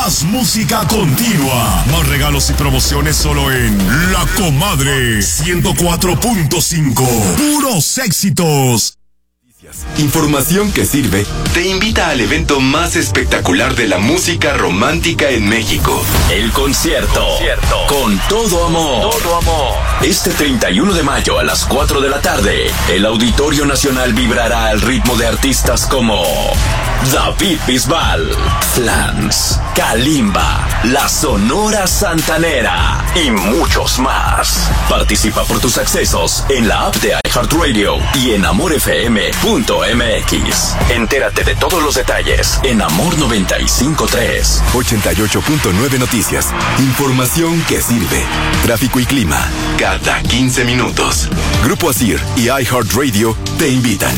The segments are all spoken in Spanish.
Más música continua. Más regalos y promociones solo en La Comadre 104.5. Puros éxitos. Información que sirve te invita al evento más espectacular de la música romántica en México. El concierto Con Todo Amor. Este 31 de mayo a las 4 de la tarde, el Auditorio Nacional vibrará al ritmo de artistas como David Bisbal, Flans, Kalimba, La Sonora Santanera y muchos más. Participa por tus accesos en la app de iHeartRadio y en amorfm.mx. Entérate de todos los detalles en Amor 95.3. 88.9 Noticias. Información que sirve. Tráfico y clima cada 15 minutos. Grupo Asir y iHeartRadio te invitan.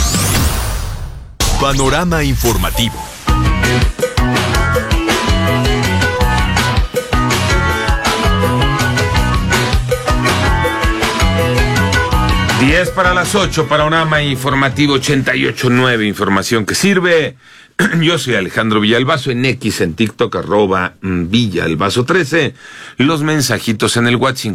Panorama informativo. Diez para las 8, panorama informativo 88.9, información que sirve. Yo soy Alejandro Villalbazo, en X, en TikTok, @Villalbazo13. Los mensajitos en el WhatsApp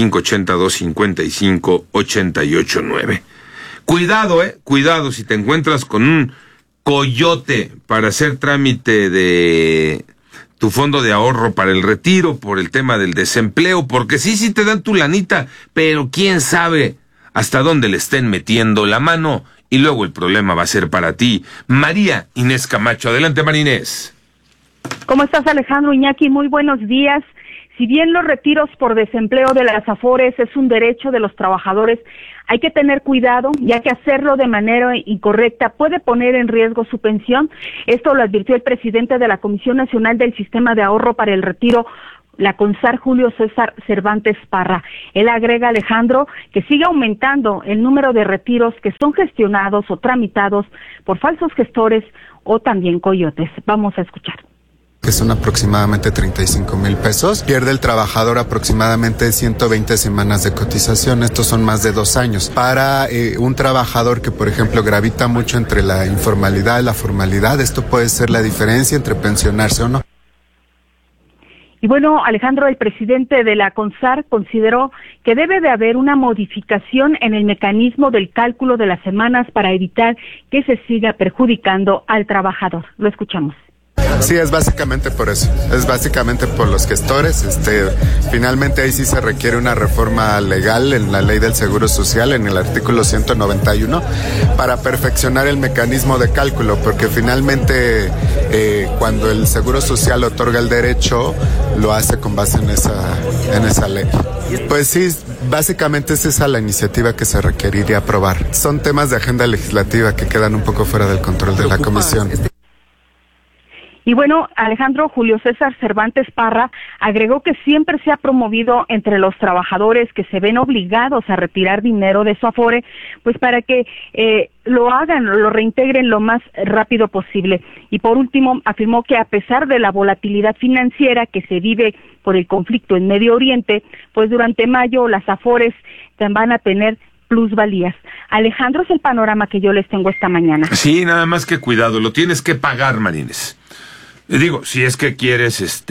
5582558889. Cuidado si te encuentras con un coyote para hacer trámite de tu fondo de ahorro para el retiro por el tema del desempleo, porque sí te dan tu lanita, pero quién sabe hasta dónde le estén metiendo la mano y luego el problema va a ser para ti. María Inés Camacho, adelante María Inés. ¿Cómo estás, Alejandro? Iñaki, muy buenos días. Si bien los retiros por desempleo de las AFORES es un derecho de los trabajadores, hay que tener cuidado, ya que hacerlo de manera incorrecta puede poner en riesgo su pensión. Esto lo advirtió el presidente de la Comisión Nacional del Sistema de Ahorro para el Retiro, la CONSAR, Julio César Cervantes Parra. Él agrega, Alejandro, que sigue aumentando el número de retiros que son gestionados o tramitados por falsos gestores o también coyotes. Vamos a escuchar. Que son aproximadamente 35,000 pesos. Pierde el trabajador aproximadamente 120 semanas de cotización. Estos son más de 2 años. Para un trabajador que, por ejemplo, gravita mucho entre la informalidad y la formalidad, esto puede ser la diferencia entre pensionarse o no. Y bueno, Alejandro, el presidente de la CONSAR consideró que debe de haber una modificación en el mecanismo del cálculo de las semanas para evitar que se siga perjudicando al trabajador. Lo escuchamos. Sí, es básicamente por eso, es básicamente por los gestores. Finalmente ahí sí se requiere una reforma legal en la ley del Seguro Social, en el artículo 191, para perfeccionar el mecanismo de cálculo, porque finalmente cuando el Seguro Social otorga el derecho, lo hace con base en esa ley. Pues sí, básicamente es esa la iniciativa que se requeriría aprobar. Son temas de agenda legislativa que quedan un poco fuera del control de la comisión. Y bueno, Alejandro, Julio César Cervantes Parra agregó que siempre se ha promovido entre los trabajadores que se ven obligados a retirar dinero de su Afore, pues para que lo hagan, lo reintegren lo más rápido posible. Y por último, afirmó que a pesar de la volatilidad financiera que se vive por el conflicto en Medio Oriente, pues durante mayo las Afores van a tener plusvalías. Alejandro, es el panorama que yo les tengo esta mañana. Sí, nada más que cuidado, lo tienes que pagar, Marines. Digo, si es que quieres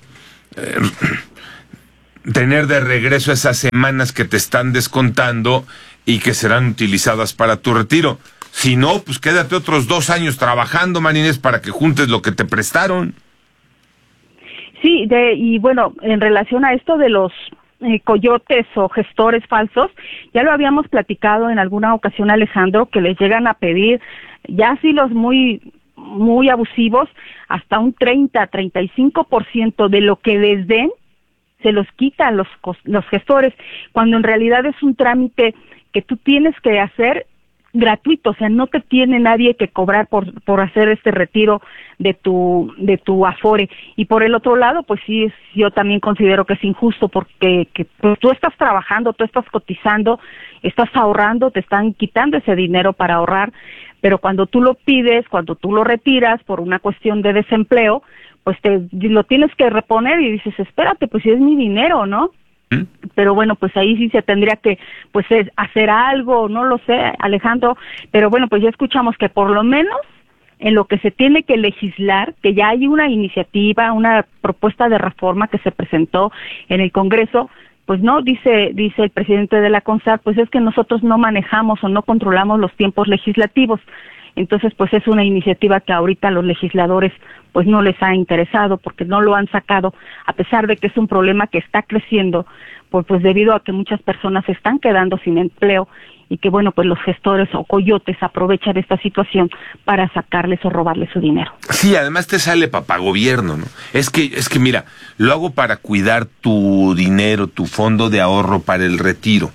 tener de regreso esas semanas que te están descontando y que serán utilizadas para tu retiro. Si no, pues quédate otros 2 años trabajando, Marines, para que juntes lo que te prestaron. Sí, y bueno, en relación a esto de los coyotes o gestores falsos, ya lo habíamos platicado en alguna ocasión, Alejandro, que les llegan a pedir, ya sí los muy abusivos, hasta un 35% de lo que les den, se los quitan los gestores, cuando en realidad es un trámite que tú tienes que hacer gratuito, o sea, no te tiene nadie que cobrar por hacer este retiro de tu Afore. Y por el otro lado, pues sí, yo también considero que es injusto, porque pues, tú estás trabajando, tú estás cotizando, estás ahorrando, te están quitando ese dinero para ahorrar, pero cuando tú lo pides, cuando tú lo retiras por una cuestión de desempleo, pues lo tienes que reponer y dices, espérate, pues si es mi dinero, ¿no? Pero bueno, pues ahí sí se tendría que hacer algo, no lo sé, Alejandro, pero bueno, pues ya escuchamos que por lo menos en lo que se tiene que legislar, que ya hay una iniciativa, una propuesta de reforma que se presentó en el Congreso, pues no, dice el presidente de la CONSAR, pues es que nosotros no manejamos o no controlamos los tiempos legislativos. Entonces, pues es una iniciativa que ahorita a los legisladores pues no les ha interesado porque no lo han sacado, a pesar de que es un problema que está creciendo, pues debido a que muchas personas se están quedando sin empleo y que, bueno, pues los gestores o coyotes aprovechan esta situación para sacarles o robarles su dinero. Sí, además te sale papagobierno, ¿no? Es que mira, lo hago para cuidar tu dinero, tu fondo de ahorro para el retiro.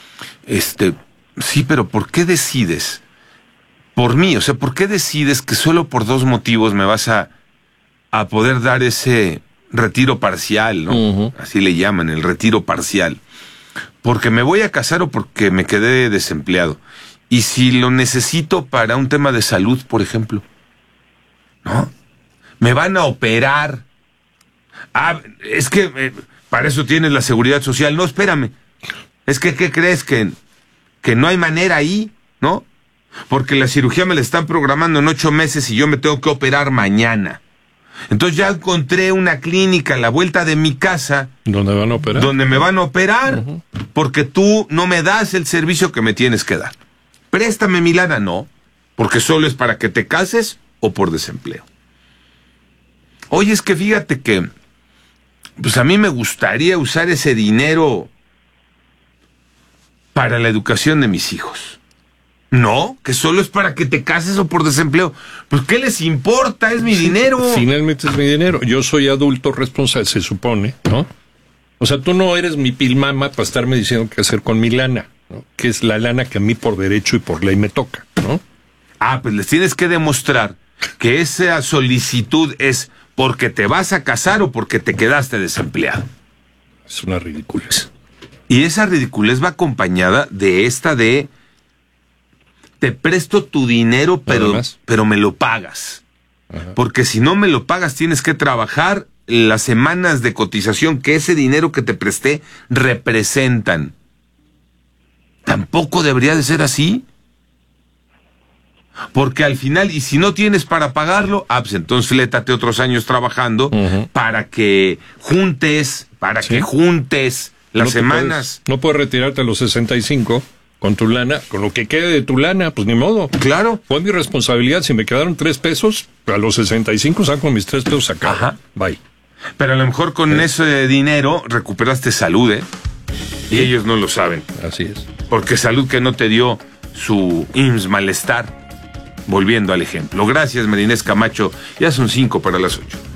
Sí, pero ¿por qué decides? Por mí, o sea, ¿por qué decides que solo por 2 motivos me vas a poder dar ese retiro parcial, ¿no? Uh-huh. Así le llaman, el retiro parcial. Porque me voy a casar o porque me quedé desempleado. Y si lo necesito para un tema de salud, por ejemplo, ¿no? Me van a operar. Ah, es que para eso tienes la seguridad social. No, espérame. Es que, ¿qué crees? Que no hay manera ahí, ¿no? Porque la cirugía me la están programando en 8 meses y yo me tengo que operar mañana. Entonces ya encontré una clínica a la vuelta de mi casa. ¿Dónde van a operar? Donde me van a operar, uh-huh. Porque tú no me das el servicio que me tienes que dar. Préstame mi lana, no, porque solo es para que te cases o por desempleo. Oye, es que fíjate que, pues a mí me gustaría usar ese dinero para la educación de mis hijos. No, que solo es para que te cases o por desempleo. Pues, ¿qué les importa? Es mi dinero. Finalmente es mi dinero. Yo soy adulto responsable, se supone, ¿no? O sea, tú no eres mi pilmama para estarme diciendo qué hacer con mi lana, ¿no? Que es la lana que a mí por derecho y por ley me toca, ¿no? Ah, pues les tienes que demostrar que esa solicitud es porque te vas a casar o porque te quedaste desempleado. Es una ridiculez. Y esa ridiculez va acompañada de te presto tu dinero, pero me lo pagas. Ajá. Porque si no me lo pagas, tienes que trabajar las semanas de cotización que ese dinero que te presté representan. Tampoco debería de ser así. Porque al final, y si no tienes para pagarlo, pues entonces flétate otros años trabajando, uh-huh. para que juntes las semanas. No puedes retirarte a los 65 con tu lana, con lo que quede de tu lana, pues ni modo. Claro. Fue mi responsabilidad. Si me quedaron 3 pesos, a los 65 saco mis 3 pesos acá. Ajá. Bye. Pero a lo mejor con ese dinero recuperaste salud, ¿eh? Y ellos no lo saben. Así es. Porque salud que no te dio su IMSS malestar. Volviendo al ejemplo. Gracias, Marinés Camacho. Ya son 5 para las 8.